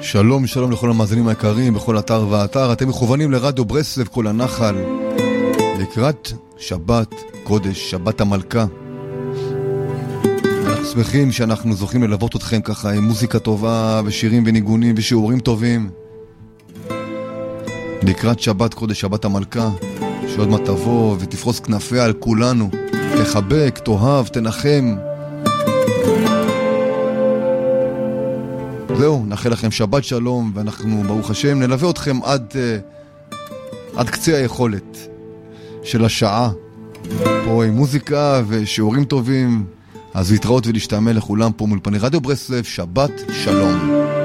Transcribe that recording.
שלום, שלום לכל המאזינים היקרים בכל אתר ואתר. אתם מכוונים לרדיו ברסלב כל הנחל לקראת שבת קודש, שבת המלכה. אנחנו שמחים שאנחנו זוכים ללוות אתכם ככה עם מוזיקה טובה ושירים וניגונים ושיעורים טובים לקראת שבת קודש, שבת המלכה, שעוד מעט תבוא ותפרוס כנפיה על כולנו, תחבק, תאהב, תנחם. זהו, נאחל לכם שבת שלום, ואנחנו ברוך השם נלווה אתכם עד קצה היכולת של השעה פה עם מוזיקה ושיעורים טובים. אז להתראות ולהשתעמל לכולם פה מולפני רדיו ברסלב. שבת שלום.